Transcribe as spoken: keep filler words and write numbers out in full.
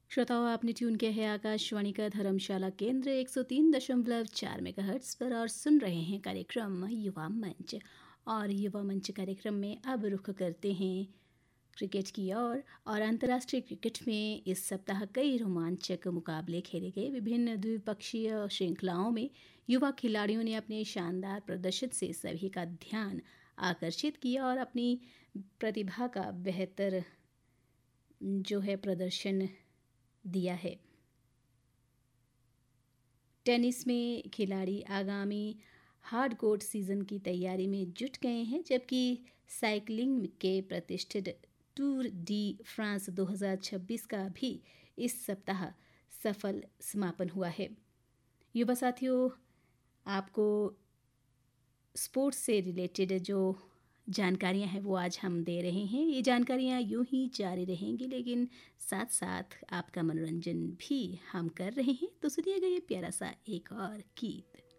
श्रोताओं, आपने ट्यून किया है आकाशवाणी का धर्मशाला केंद्र एक सौ तीन दशमलव चार मेगाहर्ट्ज़ पर और सुन रहे हैं कार्यक्रम युवा मंच। और युवा मंच कार्यक्रम में अब रुख करते हैं क्रिकेट की ओर और, और अंतर्राष्ट्रीय क्रिकेट में इस सप्ताह कई रोमांचक मुकाबले खेले गए। विभिन्न द्विपक्षीय श्रृंखलाओं में युवा खिलाड़ियों ने अपने शानदार प्रदर्शन से सभी का ध्यान आकर्षित किया और अपनी प्रतिभा का बेहतर जो है प्रदर्शन दिया है। टेनिस में खिलाड़ी आगामी हार्ड कोर्ट सीजन की तैयारी में जुट गए हैं, जबकि साइकिलिंग के प्रतिष्ठित टूर डी फ्रांस दो हज़ार छब्बीस का भी इस सप्ताह सफल समापन हुआ है। युवा साथियों, आपको स्पोर्ट्स से रिलेटेड जो जानकारियां हैं वो आज हम दे रहे हैं। ये जानकारियां यूं ही जारी रहेंगी, लेकिन साथ साथ आपका मनोरंजन भी हम कर रहे हैं। तो सुनिएगा ये प्यारा सा एक और गीत।